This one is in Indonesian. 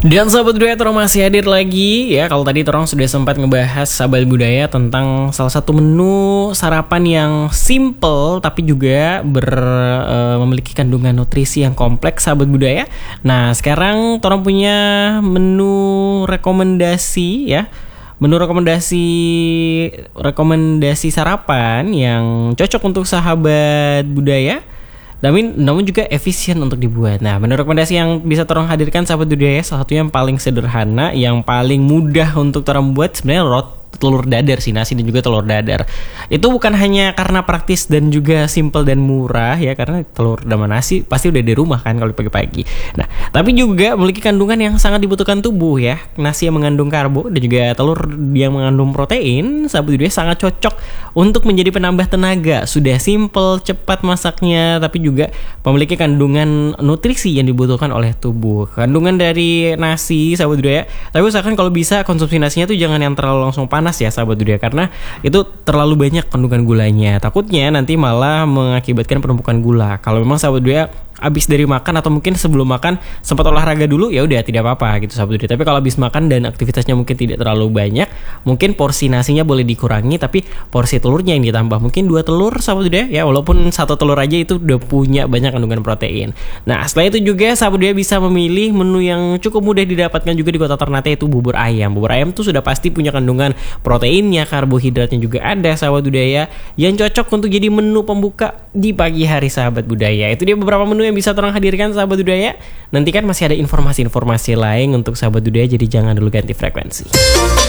Dan sahabat budaya Torong masih hadir lagi ya. Kalau tadi Torong sudah sempat ngebahas sahabat budaya tentang salah satu menu sarapan yang simple tapi juga memiliki kandungan nutrisi yang kompleks sahabat budaya. Nah sekarang Torong punya menu rekomendasi ya. Menu rekomendasi sarapan yang cocok untuk sahabat budaya. Namun juga efisien untuk dibuat. Nah, menu rekomendasi yang bisa Torong hadirkan sahabat budaya, salah satu yang paling sederhana, yang paling mudah untuk Torong buat sebenarnya telur dadar sih, nasi dan juga telur dadar. Itu bukan hanya karena praktis dan juga simple dan murah ya, karena telur sama nasi pasti udah di rumah kan kalau pagi-pagi. Nah, tapi juga memiliki kandungan yang sangat dibutuhkan tubuh ya. Nasi yang mengandung karbo dan juga telur yang mengandung protein, sahabat budaya sangat cocok untuk menjadi penambah tenaga. Sudah simple, cepat masaknya, tapi juga memiliki kandungan nutrisi yang dibutuhkan oleh tubuh. Kandungan dari nasi sahabat budaya, tapi usahakan kalau bisa konsumsi nasinya tuh jangan yang terlalu langsung panas ya sahabat budaya, karena itu terlalu banyak kandungan gulanya. Takutnya nanti malah mengakibatkan penumpukan gula. Kalau memang sahabat budaya abis dari makan atau mungkin sebelum makan sempat olahraga dulu, ya udah tidak apa-apa gitu sahabat budaya. Tapi kalau abis makan dan aktivitasnya mungkin tidak terlalu banyak, mungkin porsi nasinya boleh dikurangi, tapi porsi telurnya yang ditambah. Mungkin 2 telur sahabat budaya ya, walaupun 1 telur aja itu udah punya banyak kandungan protein. Nah setelah itu juga sahabat budaya bisa memilih menu yang cukup mudah didapatkan juga di kota Ternate, yaitu bubur ayam. Bubur ayam tuh sudah pasti punya kandungan proteinnya, karbohidratnya juga ada sahabat budaya, yang cocok untuk jadi menu pembuka di pagi hari sahabat budaya. Itu dia beberapa menu yang bisa Torong hadirkan sahabat budaya. Nanti kan masih ada informasi-informasi lain untuk sahabat budaya, jadi jangan dulu ganti frekuensi.